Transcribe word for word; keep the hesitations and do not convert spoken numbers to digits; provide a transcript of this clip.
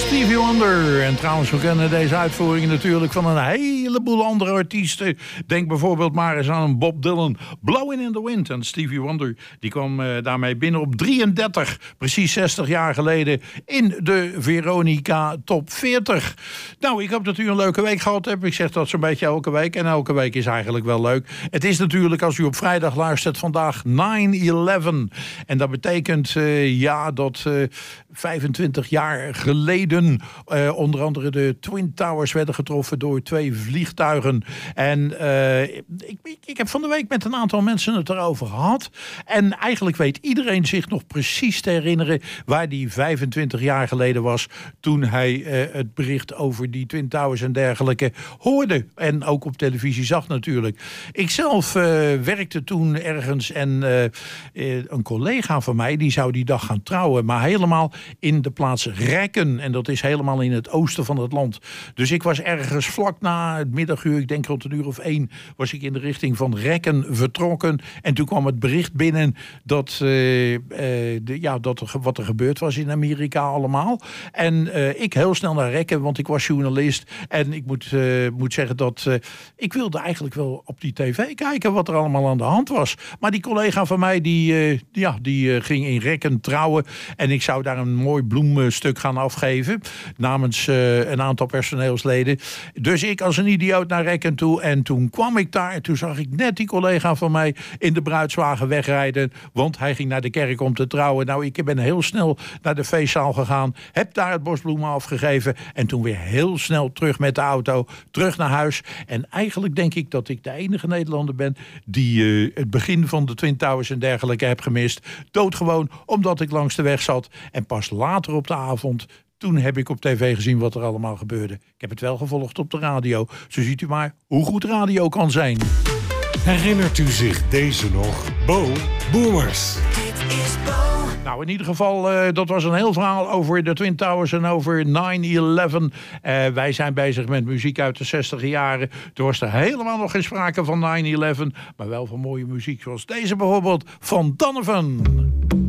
Stevie Wonder. En trouwens, we kennen deze uitvoering natuurlijk van een heleboel andere artiesten. Denk bijvoorbeeld maar eens aan Bob Dylan. Blowing in the Wind. En Stevie Wonder die kwam uh, daarmee binnen op drieëndertig. Precies zestig jaar geleden in de Veronica Top veertig. Nou, ik hoop dat u een leuke week gehad hebt. Ik zeg dat zo'n beetje elke week. En elke week is eigenlijk wel leuk. Het is natuurlijk, als u op vrijdag luistert, vandaag nine eleven. En dat betekent uh, ja dat uh, vijfentwintig jaar geleden uh, onder andere de Twin Towers werden getroffen door twee vliegtuigen. En uh, ik, ik, ik heb van de week met een aantal mensen het erover gehad. En eigenlijk weet iedereen zich nog precies te herinneren waar die vijfentwintig jaar geleden was toen hij uh, het bericht over die Twin Towers en dergelijke hoorde. En ook op televisie zag natuurlijk. Ik zelf uh, werkte toen ergens en uh, uh, een collega van mij die zou die dag gaan trouwen, maar helemaal in de plaats Rekken. En dat is helemaal in het oosten van het land. Dus ik was ergens vlak na het middaguur, ik denk rond een uur of één, was ik in de richting van Rekken vertrokken. En toen kwam het bericht binnen dat, uh, uh, de, ja, dat er, wat er gebeurd was in Amerika allemaal. En uh, ik heel snel naar Rekken, want ik was journalist. En ik moet, uh, moet zeggen dat uh, ik wilde eigenlijk wel op die tv kijken wat er allemaal aan de hand was. Maar die collega van mij, die, uh, ja, die uh, ging in Rekken trouwen. En ik zou daar een mooi bloemstuk gaan afgeven namens uh, een aantal personeelsleden. Dus ik als een idioot naar Rekken toe. En toen kwam ik daar en toen zag ik net die collega van mij in de bruidswagen wegrijden. Want hij ging naar de kerk om te trouwen. Nou, ik ben heel snel naar de feestzaal gegaan. Heb daar het bosbloemen afgegeven. En toen weer heel snel terug met de auto. Terug naar huis. En eigenlijk denk ik dat ik de enige Nederlander ben die uh, het begin van de Twin Towers en dergelijke heb gemist. Doodgewoon omdat ik langs de weg zat. En pas later op de avond, toen heb ik op tv gezien wat er allemaal gebeurde. Ik heb het wel gevolgd op de radio. Zo ziet u maar hoe goed radio kan zijn. Herinnert u zich deze nog? Bo Boomers. Dit is Bo. Nou, in ieder geval, uh, dat was een heel verhaal over de Twin Towers en over nine eleven. Uh, wij zijn bezig met muziek uit de zestig jaren. Toen was er helemaal nog geen sprake van nine eleven. Maar wel van mooie muziek zoals deze bijvoorbeeld van Donovan.